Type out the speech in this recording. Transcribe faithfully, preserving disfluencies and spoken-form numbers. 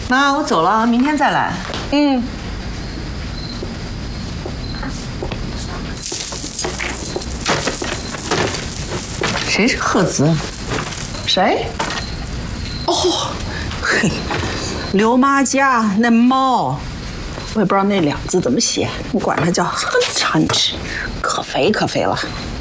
妈，我走了，明天再来。 嗯。 谁是贺子？ 谁？哦，嘿，刘妈家那猫，我也不知道那两字怎么写，你管它叫哼哧哼哧，可肥可肥了。